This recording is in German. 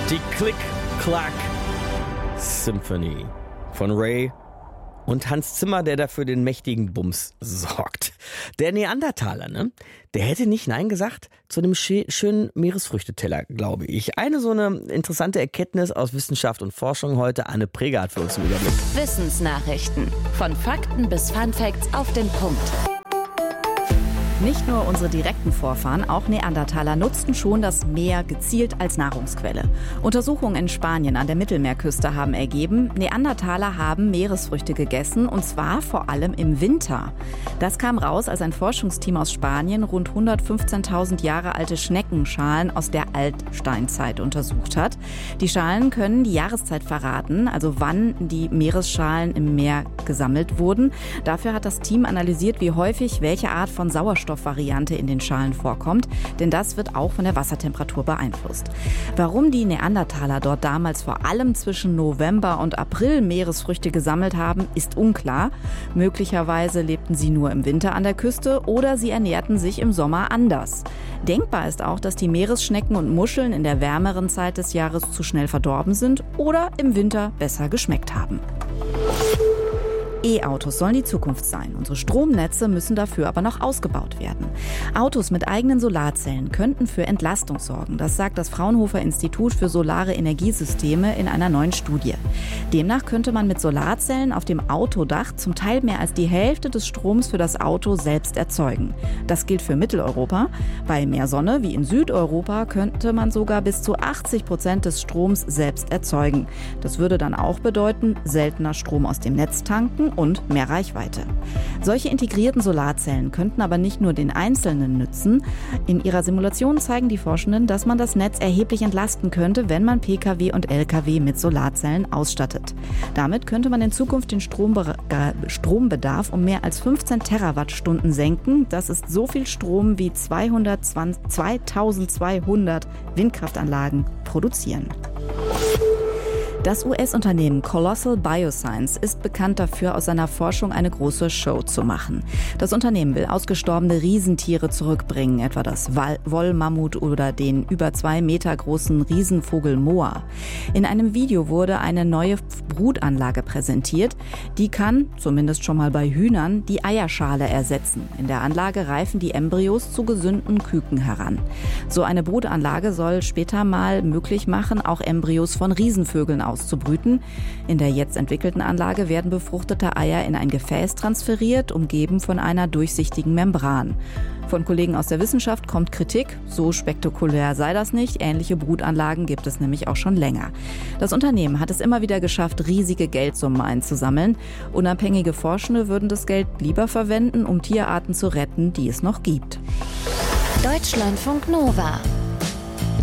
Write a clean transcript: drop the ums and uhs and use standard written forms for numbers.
Die Click-Clack Symphony von Ray und Hans Zimmer, der dafür den mächtigen Bums sorgt. Der Neandertaler, ne? Der hätte nicht Nein gesagt zu einem schönen Meeresfrüchteteller, glaube ich. Eine so eine interessante Erkenntnis aus Wissenschaft und Forschung heute. Anne Preger hat für uns einen Überblick. Wissensnachrichten. Von Fakten bis Funfacts auf den Punkt. Nicht nur unsere direkten Vorfahren, auch Neandertaler nutzten schon das Meer gezielt als Nahrungsquelle. Untersuchungen in Spanien an der Mittelmeerküste haben ergeben, Neandertaler haben Meeresfrüchte gegessen, und zwar vor allem im Winter. Das kam raus, als ein Forschungsteam aus Spanien rund 115.000 Jahre alte Schneckenschalen aus der Altsteinzeit untersucht hat. Die Schalen können die Jahreszeit verraten, also wann die Meeresschalen im Meer gesammelt wurden. Dafür hat das Team analysiert, wie häufig welche Art von Sauerstoffvariante in den Schalen vorkommt, denn das wird auch von der Wassertemperatur beeinflusst. Warum die Neandertaler dort damals vor allem zwischen November und April Meeresfrüchte gesammelt haben, ist unklar. Möglicherweise lebten sie nur im Winter an der Küste oder sie ernährten sich im Sommer anders. Denkbar ist auch, dass die Meeresschnecken und Muscheln in der wärmeren Zeit des Jahres zu schnell verdorben sind oder im Winter besser geschmeckt haben. E-Autos sollen die Zukunft sein. Unsere Stromnetze müssen dafür aber noch ausgebaut werden. Autos mit eigenen Solarzellen könnten für Entlastung sorgen. Das sagt das Fraunhofer Institut für solare Energiesysteme in einer neuen Studie. Demnach könnte man mit Solarzellen auf dem Autodach zum Teil mehr als die Hälfte des Stroms für das Auto selbst erzeugen. Das gilt für Mitteleuropa. Bei mehr Sonne wie in Südeuropa könnte man sogar bis zu 80% des Stroms selbst erzeugen. Das würde dann auch bedeuten, seltener Strom aus dem Netz tanken und mehr Reichweite. Solche integrierten Solarzellen könnten aber nicht nur den Einzelnen nützen. In ihrer Simulation zeigen die Forschenden, dass man das Netz erheblich entlasten könnte, wenn man Pkw und Lkw mit Solarzellen ausstattet. Damit könnte man in Zukunft den Strombedarf um mehr als 15 Terawattstunden senken. Das ist so viel Strom wie 2200 Windkraftanlagen produzieren. Das US-Unternehmen Colossal Bioscience ist bekannt dafür, aus seiner Forschung eine große Show zu machen. Das Unternehmen will ausgestorbene Riesentiere zurückbringen, etwa das Wollmammut oder den über 2 Meter großen Riesenvogel Moa. In einem Video wurde eine neue Brutanlage präsentiert. Die kann, zumindest schon mal bei Hühnern, die Eierschale ersetzen. In der Anlage reifen die Embryos zu gesunden Küken heran. So eine Brutanlage soll später mal möglich machen, auch Embryos von Riesenvögeln auszubrüten. In der jetzt entwickelten Anlage werden befruchtete Eier in ein Gefäß transferiert, umgeben von einer durchsichtigen Membran. Von Kollegen aus der Wissenschaft kommt Kritik. So spektakulär sei das nicht. Ähnliche Brutanlagen gibt es nämlich auch schon länger. Das Unternehmen hat es immer wieder geschafft, riesige Geldsummen einzusammeln. Unabhängige Forschende würden das Geld lieber verwenden, um Tierarten zu retten, die es noch gibt. Deutschlandfunk Nova